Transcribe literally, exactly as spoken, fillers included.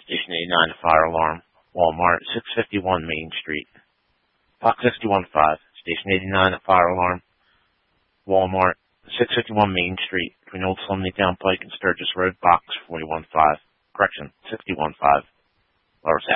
Station eighty-nine, fire alarm. Walmart, six fifty-one Main Street. Box sixty-one five, Station eighty-nine, fire alarm. Walmart, six fifty-one Main Street, between Old Slumney Pike and Sturgis Road, Box forty-one five. Correction, sixty-one five. Lower South.